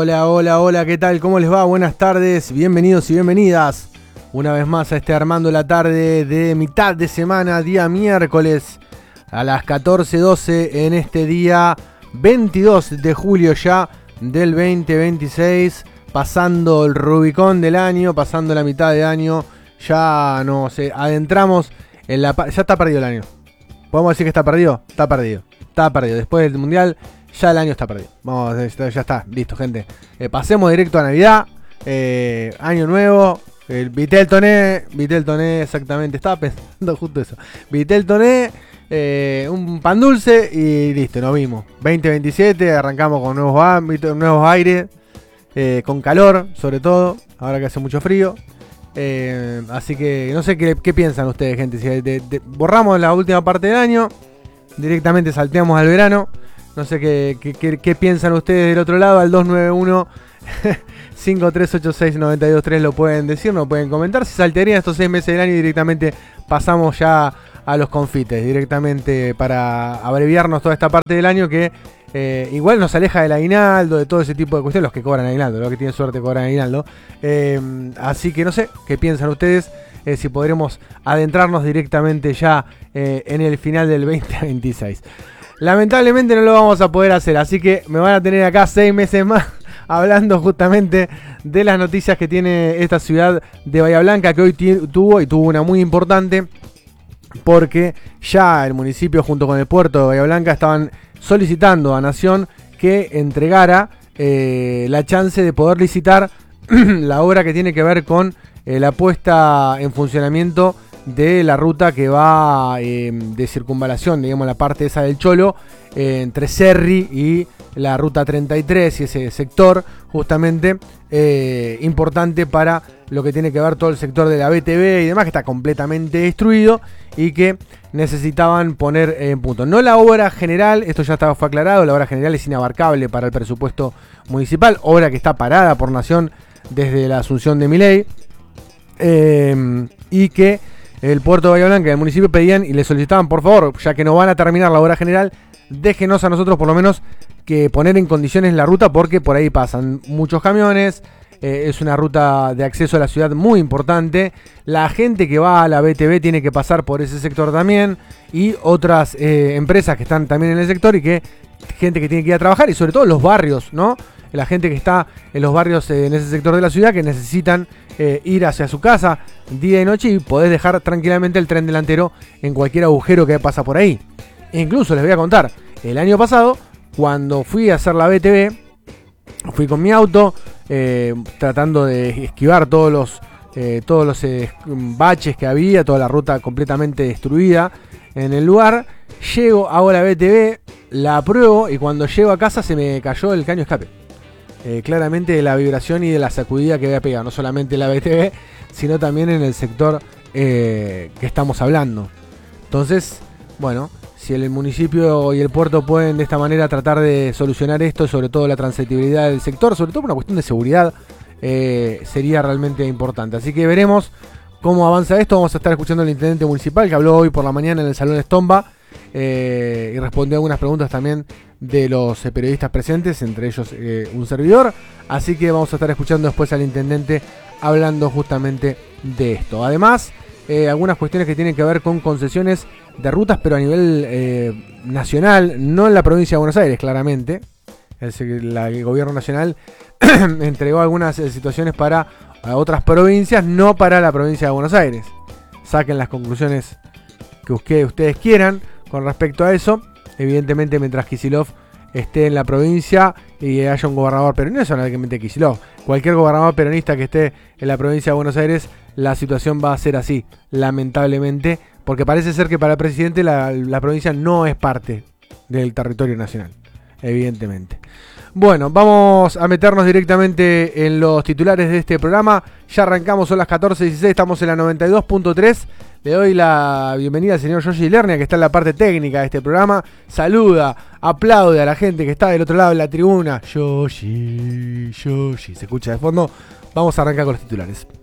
Hola, hola, hola, ¿qué tal? ¿Cómo les va? Buenas tardes, bienvenidos y bienvenidas una vez más a este Armando la Tarde de mitad de semana, día miércoles a las 14:12 en este día 22 de julio ya del 2026, pasando el Rubicón del año, pasando la mitad de año, ya nos adentramos en la... Ya está perdido el año. ¿Podemos decir que está perdido? Está perdido. Después del Mundial... Ya el año está perdido. Vamos, ya está, listo, gente. Pasemos directo a Navidad. Año nuevo. El Vitel Toné, exactamente. Estaba pensando justo eso. Vitel Toné, un pan dulce y listo, nos vimos. 2027, arrancamos con nuevos ámbitos, nuevos aires. Con calor, sobre todo. Ahora que hace mucho frío. Así que no sé qué piensan ustedes, gente. Si borramos la última parte del año. Directamente salteamos al verano. No sé qué piensan ustedes del otro lado. Al 291-5386-923 lo pueden decir, lo pueden comentar. Si saltearían estos 6 meses del año y directamente pasamos ya a los confites. Directamente para abreviarnos toda esta parte del año que igual nos aleja del aguinaldo, de todo ese tipo de cuestiones. Los que cobran aguinaldo, los que tienen suerte cobran aguinaldo. Así que no sé qué piensan ustedes. Si podremos adentrarnos directamente ya en el final del 2026. Lamentablemente no lo vamos a poder hacer, así que me van a tener acá 6 meses más hablando justamente de las noticias que tiene esta ciudad de Bahía Blanca, que hoy tuvo una muy importante, porque ya el municipio junto con el puerto de Bahía Blanca estaban solicitando a Nación que entregara la chance de poder licitar la obra que tiene que ver con la puesta en funcionamiento de la ruta que va de circunvalación, digamos la parte esa del Cholo, entre Cerri y la ruta 33 y ese sector justamente importante para lo que tiene que ver todo el sector de la BTV y demás, que está completamente destruido y que necesitaban poner en punto. No la obra general, esto ya fue aclarado, la obra general es inabarcable para el presupuesto municipal, obra que está parada por Nación desde la asunción de Milei, y que el puerto de Bahía Blanca y el municipio pedían y le solicitaban, por favor, ya que no van a terminar la obra general, déjenos a nosotros por lo menos que poner en condiciones la ruta, porque por ahí pasan muchos camiones, es una ruta de acceso a la ciudad muy importante, la gente que va a la BTV tiene que pasar por ese sector también, y otras empresas que están también en el sector y gente que tiene que ir a trabajar, y sobre todo los barrios, ¿no? La gente que está en los barrios en ese sector de la ciudad que necesitan ir hacia su casa día y noche y podés dejar tranquilamente el tren delantero en cualquier agujero que pasa por ahí. E incluso les voy a contar, el año pasado, cuando fui a hacer la BTV, fui con mi auto tratando de esquivar todos los baches que había, toda la ruta completamente destruida en el lugar. Llego, hago la BTV, la apruebo y cuando llego a casa se me cayó el caño de escape. Claramente de la vibración y de la sacudida que había pegado, no solamente en la BTV, sino también en el sector que estamos hablando. Entonces, bueno, si el municipio y el puerto pueden de esta manera tratar de solucionar esto, sobre todo la transitibilidad del sector, sobre todo por una cuestión de seguridad, sería realmente importante. Así que veremos cómo avanza esto. Vamos a estar escuchando al intendente municipal que habló hoy por la mañana en el Salón Estomba y respondió algunas preguntas también de los periodistas presentes, entre ellos un servidor. Así que vamos a estar escuchando después al intendente hablando justamente de esto. Además, algunas cuestiones que tienen que ver con concesiones de rutas, pero a nivel nacional, no en la provincia de Buenos Aires, claramente. El gobierno nacional entregó algunas situaciones para otras provincias, no para la provincia de Buenos Aires. Saquen las conclusiones que ustedes quieran con respecto a eso. Evidentemente, mientras Kicillof esté en la provincia y haya un gobernador peronista, no solamente Kicillof, cualquier gobernador peronista que esté en la provincia de Buenos Aires, la situación va a ser así, lamentablemente, porque parece ser que para el presidente la provincia no es parte del territorio nacional, evidentemente. Bueno, vamos a meternos directamente en los titulares de este programa. Ya arrancamos, son las 14:16, estamos en la 92.3. Le doy la bienvenida al señor Yoshi Lernia, que está en la parte técnica de este programa. Saluda, aplaude a la gente que está del otro lado de la tribuna. Yoshi, se escucha de fondo. Vamos a arrancar con los titulares.